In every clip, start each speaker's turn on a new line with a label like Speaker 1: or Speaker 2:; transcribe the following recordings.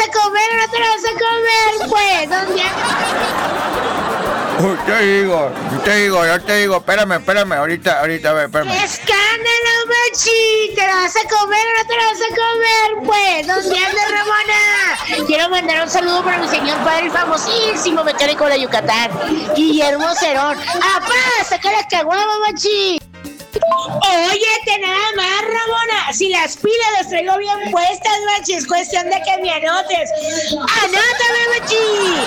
Speaker 1: a comer o no te lo vas a comer, pues? ¿Dónde?
Speaker 2: Yo te digo, espérame, ahorita, a ver, espérame.
Speaker 1: ¡Qué escándalo, machi! ¿Te lo vas a comer o no te lo vas a comer, pues? ¿Dónde andas, Ramona? Quiero mandar un saludo para mi señor padre, el famosísimo mecánico de Yucatán, Guillermo Cerón. ¡Apá, saca la caguama, machi! Óyete nada más, Ramona. Si las pilas las traigo bien puestas, machi, es cuestión de que me anotes. ¡Anótame, machi!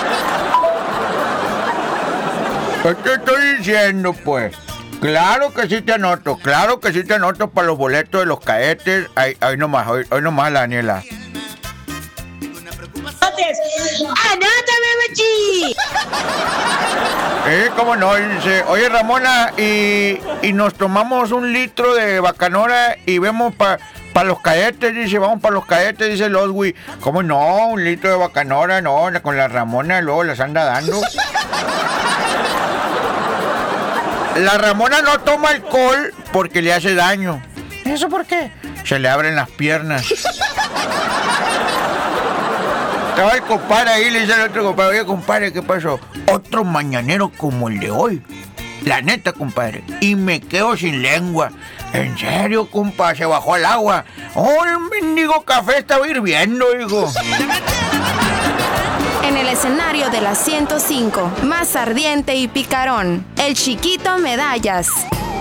Speaker 2: ¿Qué te estoy diciendo, pues? Claro que sí te anoto para los boletos de los caetes. Ahí nomás, la Daniela.
Speaker 1: ¡Anótame, machi!
Speaker 2: Cómo no, dice. Oye, Ramona, y nos tomamos 1 litro de bacanora y vemos para los caetes, dice, vamos para los caetes, dice el Oswi. ¿Cómo no? 1 litro de bacanora, no, con la Ramona luego las anda dando. La Ramona no toma alcohol porque le hace daño. ¿Eso por qué? Se le abren las piernas. Estaba el compadre ahí, le dice al otro compadre, oye, compadre, ¿qué pasó? Otro mañanero como el de hoy. La neta, compadre. Y me quedo sin lengua. En serio, compa, se bajó al agua. Oh, el mendigo café estaba hirviendo, hijo.
Speaker 3: En el escenario de la 105, más ardiente y picarón, el Chiquito Medallas.